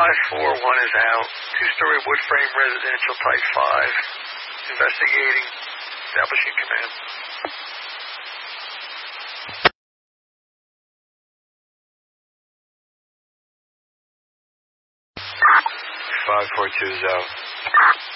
541 is out. Two-story wood frame residential type 5. Investigating. Establishing command. 542 is out.